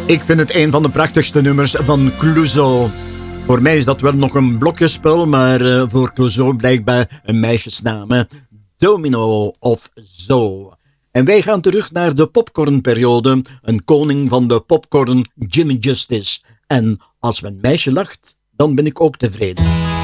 Ik vind het een van de prachtigste nummers van Clouseau. Voor mij is dat wel nog een blokjespel, maar voor Clouseau blijkbaar een meisjesnaam. Hè? Domino of Zo. En wij gaan terug naar de popcornperiode. Een koning van de popcorn, Jimmy Justice. En als mijn meisje lacht, dan ben ik ook tevreden.